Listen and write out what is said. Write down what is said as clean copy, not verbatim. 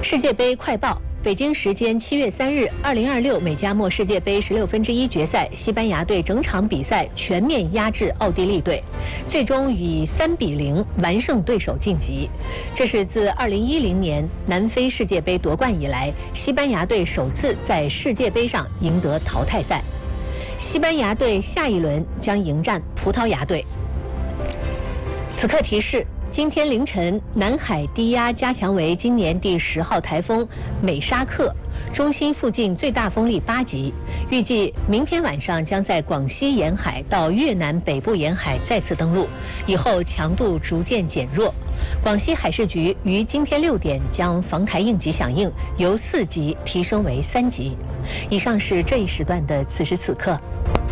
世界杯快报：北京时间7月3日，2026美加墨世界杯16分之一决赛，西班牙队整场比赛全面压制奥地利队，最终以3比0完胜对手晋级。这是自2010年南非世界杯夺冠以来，西班牙队首次在世界杯上赢得淘汰赛。西班牙队下一轮将迎战葡萄牙队。此刻提示：今天凌晨，南海低压加强为今年第10号台风美沙克，中心附近最大风力8级，预计明天晚上将在广西沿海到越南北部沿海再次登陆，以后强度逐渐减弱。广西海事局于今天6点将防台应急响应由4级提升为3级。以上是这一时段的此时此刻。